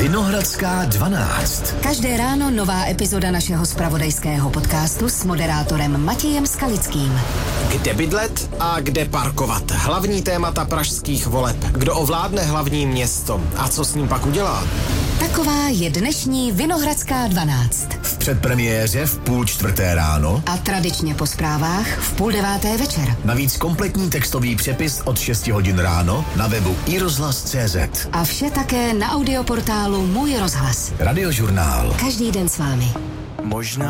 Vinohradská 12. Každé ráno nová epizoda našeho zpravodajského podcastu s moderátorem Matějem Skalickým. Kde bydlet a kde parkovat? Hlavní témata pražských voleb. Kdo ovládne hlavní město a co s ním pak udělá? Taková je dnešní Vinohradská 12. V předpremiéře v 3:30 ráno A tradičně po zprávách v 8:30 večer. navíc kompletní textový přepis od 6 hodin ráno na webu iRozhlas.cz. A vše také na audioportálu Můj rozhlas. Radiožurnál. Každý den s vámi. Možná